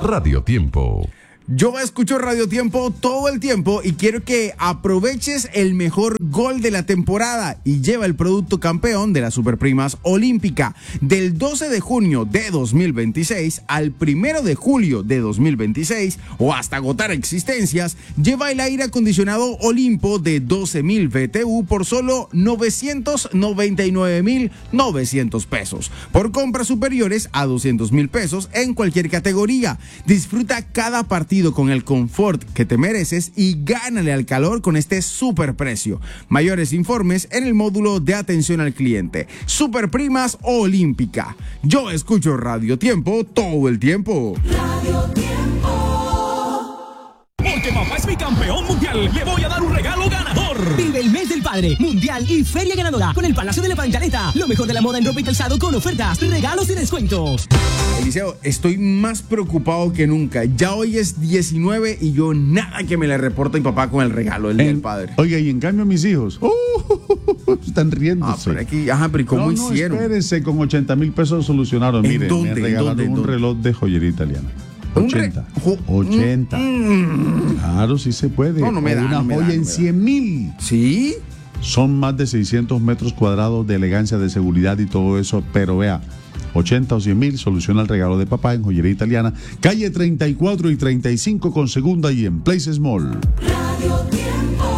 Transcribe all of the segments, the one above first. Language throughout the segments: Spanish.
Radio Tiempo. Yo escucho Radio Tiempo todo el tiempo y quiero que aproveches el mejor gol de la temporada y lleva el producto campeón de las Superprimas Olímpica. Del 12 de junio de 2026 al 1 de julio de 2026 o hasta agotar existencias, lleva el aire acondicionado Olimpo de 12,000 BTU por solo 999,900 pesos. Por compras superiores a 200,000 pesos en cualquier categoría. Disfruta cada partido con el confort que te mereces y gánale al calor con este super precio. Mayores informes en el módulo de atención al cliente. Superprimas Olímpica. Yo escucho Radio Tiempo todo el tiempo. Radio Tiempo. Porque papá es mi campeón mundial, le voy a dar un regalo ganador. Vive el mes del padre, mundial y feria ganadora con el Palacio de la Pantaleta. Lo mejor de la moda en ropa y calzado con ofertas, regalos y descuentos. Eliseo, estoy más preocupado que nunca. Ya hoy es 19 y yo nada que me le reporta a mi papá con el regalo del Día del Padre. Oiga, y en cambio mis hijos están riéndose. Pero aquí, pero ¿cómo hicieron? Espérese, con 80,000 pesos solucionaron. Mire, me regalaron un reloj de joyería italiana. 80. Claro, sí se puede. No me da. Una joya en 100,000. ¿Sí? Son más de 600 metros cuadrados de elegancia, de seguridad y todo eso. Pero vea, 80 o 100,000 soluciona el regalo de papá en joyería italiana. Calle 34 y 35 con segunda y en Place Small. Radio Tiempo.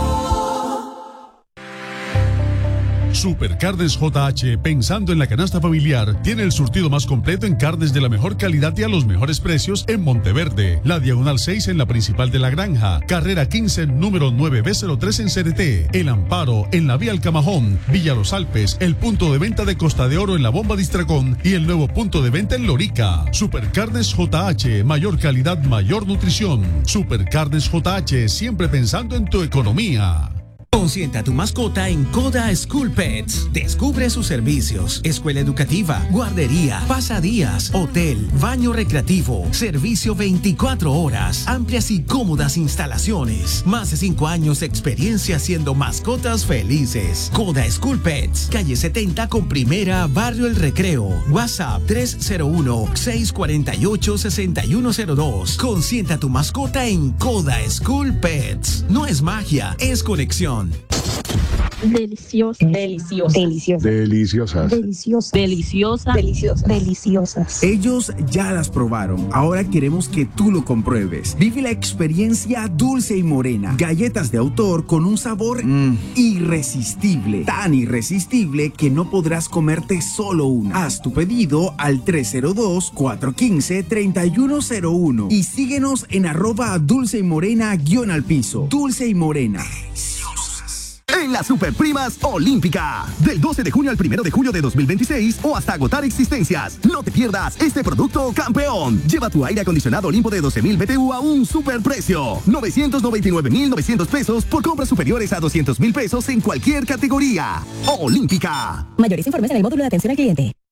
Supercarnes JH, pensando en la canasta familiar, tiene el surtido más completo en carnes de la mejor calidad y a los mejores precios en Monteverde, la Diagonal 6 en la principal de La Granja, carrera 15, número 9B03 en Cereté, El Amparo en la vía Alcamajón, Villa Los Alpes, el punto de venta de Costa de Oro en la Bomba Distracón y el nuevo punto de venta en Lorica. Supercarnes JH, mayor calidad, mayor nutrición. Supercarnes JH, siempre pensando en tu economía. Consienta a tu mascota en Coda School Pets. Descubre sus servicios: escuela educativa, guardería, pasadías, hotel, baño recreativo, servicio 24 horas, amplias y cómodas instalaciones. Más de 5 años de experiencia haciendo mascotas felices. Coda School Pets, calle 70 con Primera, Barrio El Recreo. WhatsApp 301-648-6102. Consienta a tu mascota en Coda School Pets. No es magia, es conexión. Deliciosas. Deliciosas. Deliciosas. Deliciosas. Deliciosas. Deliciosas. Deliciosas. Ellos ya las probaron. Ahora queremos que tú lo compruebes. Vive la experiencia Dulce y Morena. Galletas de autor con un sabor irresistible. Tan irresistible que no podrás comerte solo una. Haz tu pedido al 302-415-3101 y síguenos en @Dulce y Morena _al-piso. Dulce y Morena. En las Superprimas Olímpica, del 12 de junio al 1 de julio de 2026 o hasta agotar existencias. No te pierdas este producto campeón. Lleva tu aire acondicionado Olimpo de 12,000 BTU a un superprecio. 999,900 pesos por compras superiores a 200,000 pesos en cualquier categoría. Olímpica. Mayores informes en el módulo de atención al cliente.